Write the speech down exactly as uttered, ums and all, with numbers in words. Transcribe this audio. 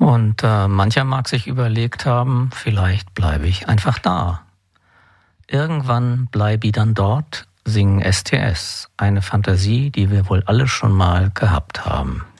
Und äh, mancher mag sich überlegt haben, vielleicht bleibe ich einfach da. Irgendwann bleibe ich dann dort, singen S T S, eine Fantasie, die wir wohl alle schon mal gehabt haben.